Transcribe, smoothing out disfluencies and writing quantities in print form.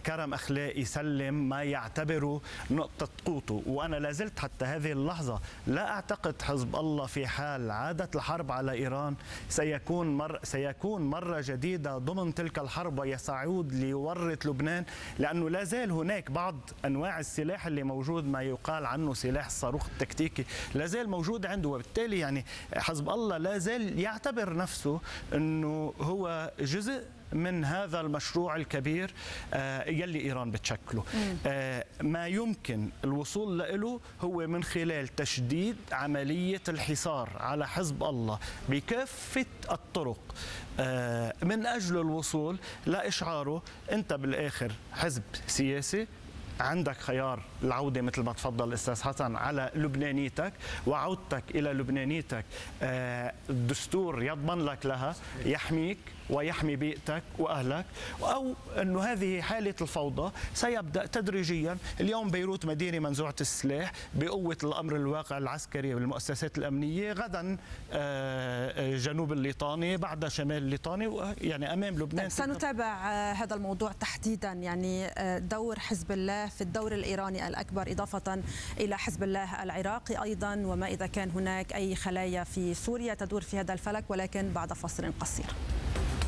كرم أخلاقي سلم ما يعتبره نقطة قوته. وأنا لازلت حتى هذه اللحظة لا أعتقد حزب الله في حال عادت الحرب على إيران سيكون مرة جديدة ضمن تلك الحرب ويسعود ليورط لبنان، لأنه لا زال هناك بعض أنواع السلاح اللي موجود، ما يقال عنه سلاح الصاروخ التكتيكي لا زال موجود عنده. وبالتالي يعني حزب الله لا زال يعتبر نفسه أنه هو جزء من هذا المشروع الكبير يلي إيران بتشكله. ما يمكن الوصول له هو من خلال تشديد عملية الحصار على حزب الله بكافة الطرق من أجل الوصول لإشعاره أنت بالآخر حزب سياسي، عندك خيار العودة مثل ما تفضل الأستاذ حسن على لبنانيتك، وعودتك إلى لبنانيتك الدستور يضمن لك لها، يحميك ويحمي بيئتك وأهلك، أو أنه هذه حالة الفوضى سيبدأ تدريجيا. اليوم بيروت مدينة منزوعة السلاح بقوة الأمر الواقع العسكري والمؤسسات الأمنية، غدا جنوب الليطاني، بعد شمال الليطاني، يعني أمام لبنان. سنتابع هذا الموضوع تحديدا، يعني دور حزب الله في الدور الإيراني الأكبر إضافة إلى حزب الله العراقي أيضا، وما إذا كان هناك أي خلايا في سوريا تدور في هذا الفلك، ولكن بعد فاصل قصير.